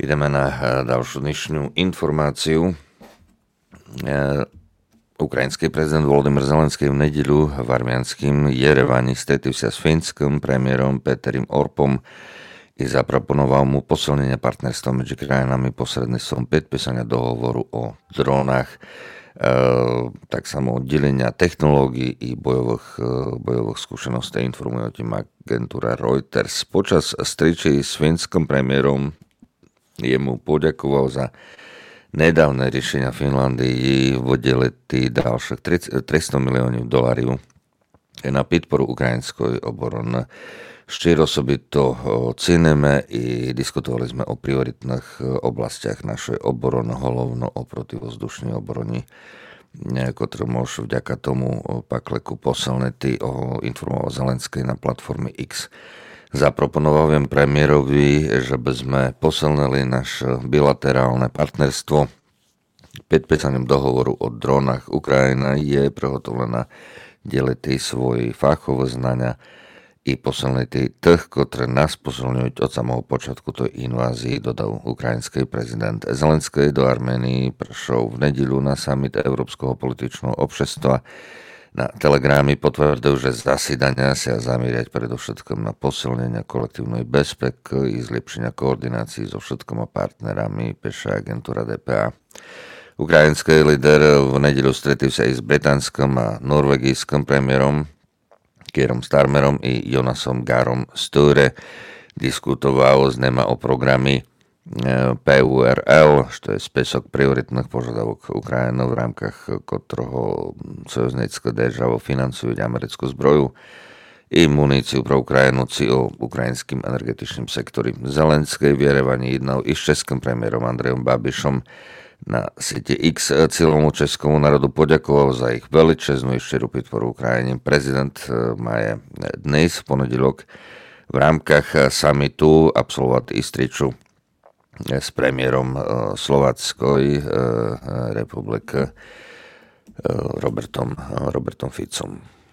Ideme na ďalšiu dnešnú informáciu. Ukrajinský prezident Volodymyr Zelenský v nedeľu v arménskym Jerevani stretol sa s fínskym premiérom Peterim Orpom i zaproponoval mu posilnenie partnerstva medzi krajinami posredníctvom podpísania dohovoru o dronách, tak samo oddelenia technológií i bojových skúseností, informuje o tým agentúra Reuters. Počas stretnutí s fínskym premiérom jemu poďakoval za nedávne riešenia Finlandii v oddeleті ďalších $300 miliónov na podporu ukrajinskej obrany. Štiro osobito ceníme i diskutovali sme o prioritných oblastiach našej obrany, hlavno o protivzdušnej obrane, ktorú môžu vďaka tomu pakleku posilniť, informoval Zelenský na platforme X. Zaproponoval viem premiérovi, že by sme posilnili naše bilaterálne partnerstvo. Podpísaním dohovoru o dronách Ukrajina je prehotovená deliť svoje fachové znania i posilniť tých, ktoré nás posilňujú od samého počiatku tej invázii, dodal ukrajinský prezident. Zelenský do Arménii prišiel v nedeľu na summit Európskeho političného obšestva. Na Telegrame potvrdil, že zasedania sa zameriať predovšetkým na posilnenie kolektívnej bezpeky i zlepšenia koordinácií so všetkými partnerami, píše agentúra DPA. Ukrajinský líder v nedeľu stretol sa i s britanským a norvegijským premiérom Kierom Starmerom i Jonasom Garom Sture. Diskutoval s nimi o programe PURL, što je spesok prioritných požiadavok Ukrajiny, v rámkach ktorého sojužnícke država financujú americkú zbroju i muníciu pre Ukrajinu o ukrajinským energetičným sektori. Zelenský v Jerevani jednal i s českým premiérom Andrejom Babišom. Na siete X celému českému národu poďakoval za ich veľčeznú i širú podporu Ukrajine. Prezident má dnes v ponedeľok v rámkach summitu absolvovať istriču s premiérom Slováckej republiky Robertom Ficom.